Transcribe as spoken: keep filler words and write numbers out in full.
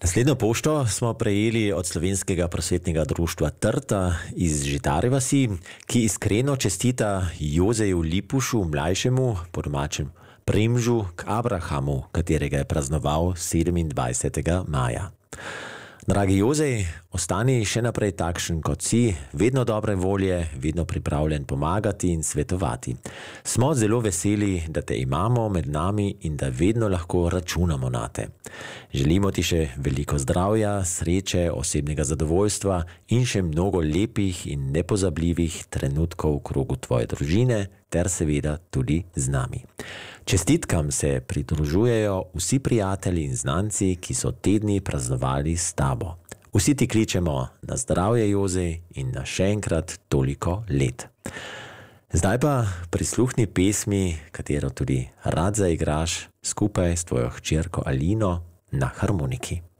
Naslednjo pošto smo prejeli od Slovenskega prosvetnega društva Trta iz Žitare vasi, ki iskreno čestita Jozeju Lipušu, mlajšemu, po domačem Premžu, k Abrahamu, katerega je praznoval sedemindvajsetega maja. Dragi Jozej, ostani še naprej takšen, kot si, vedno dobre volje, vedno pripravljen pomagati in svetovati. Smo zelo veseli, da te imamo med nami in da vedno lahko računamo na te. Želimo ti še veliko zdravja, sreče, osebnega zadovoljstva in še mnogo lepih in nepozabljivih trenutkov v krogu tvoje družine, ter seveda tudi z nami. Čestitkam se pridružujejo vsi prijatelji in znanci, ki so tedni praznovali s tabo. Vsi ti kličemo na zdravje, Jozej, in na še enkrat toliko let. Zdaj pa prisluhni pesmi, katero tudi rad zaigraš skupaj s tvojo hčerko Alino na harmoniki.